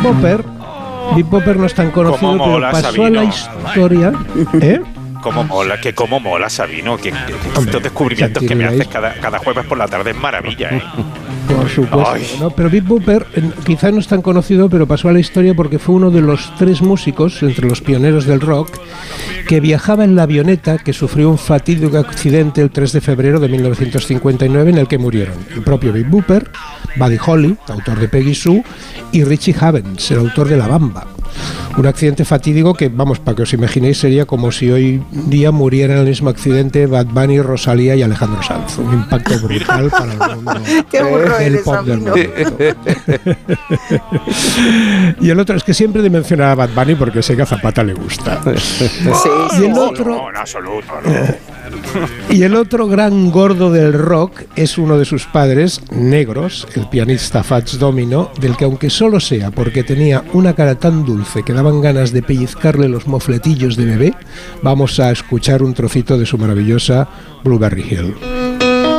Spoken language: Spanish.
Big Bopper no es tan conocido, mola, pero pasó Sabino, a la historia. Cómo mola, Sabino, que estos descubrimientos que me haces cada jueves por la tarde es maravilla, ¿eh? Por supuesto, ¿no? Pero Big Bopper quizá no es tan conocido, pero pasó a la historia porque fue uno de los 3 músicos, entre los pioneros del rock, que viajaba en la avioneta que sufrió un fatídico accidente el 3 de febrero de 1959 en el que murieron el propio Big Bopper, Buddy Holly, autor de Peggy Sue, y Richie Havens, el autor de La Bamba. Un accidente fatídico que, vamos, para que os imaginéis, sería como si hoy día murieran en el mismo accidente Bad Bunny, Rosalía y Alejandro Sanz. Un impacto brutal para el mundo. Qué burro el eres, pop del Sabino. Y el otro es que siempre de mencionar a Bad Bunny porque sé que a Zapata le gusta. Sí, Y el otro, No, en absoluto, no. y el otro gran gordo del rock es uno de sus padres, negros, el pianista Fats Domino, del que aunque solo sea porque tenía una cara tan dulce que daban ganas de pellizcarle los mofletillos de bebé, vamos a escuchar un trocito de su maravillosa Blueberry Hill.